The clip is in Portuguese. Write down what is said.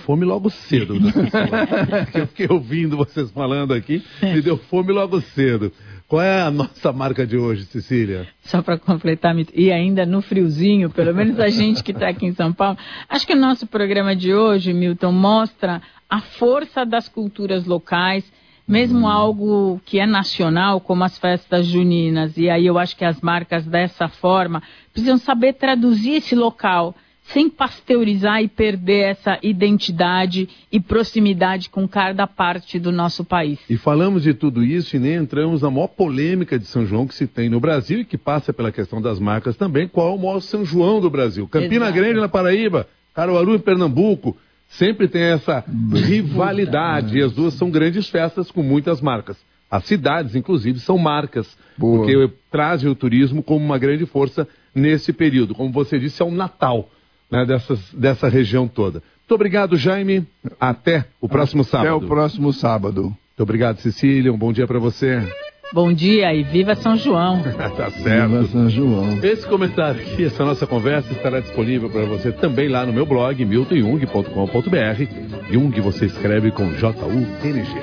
fome logo cedo. Eu fiquei ouvindo vocês falando aqui, me deu fome logo cedo. Qual é a nossa marca de hoje, Cecília? Só para completar, e ainda no friozinho, pelo menos a gente que está aqui em São Paulo, acho que o nosso programa de hoje, Milton, mostra a força das culturas locais, mesmo algo que é nacional, como as festas juninas. E aí eu acho que as marcas dessa forma precisam saber traduzir esse local, sem pasteurizar e perder essa identidade e proximidade com cada parte do nosso país. E falamos de tudo isso e nem entramos na maior polêmica de São João que se tem no Brasil e que passa pela questão das marcas também. Qual é o maior São João do Brasil? Campina Grande na Paraíba, Caruaru em Pernambuco. Sempre tem essa rivalidade e as duas são grandes festas com muitas marcas. As cidades, inclusive, são marcas, porque trazem o turismo como uma grande força nesse período. Como você disse, é o Natal, né, dessa região toda. Muito obrigado, Jaime. Até o próximo sábado. Até o próximo sábado. Muito obrigado, Cecília. Um bom dia para você. Bom dia e viva São João. Tá certo. Viva São João. Esse comentário aqui, essa nossa conversa estará disponível para você também lá no meu blog, miltonjung.com.br. Jung você escreve com J-U-N-G.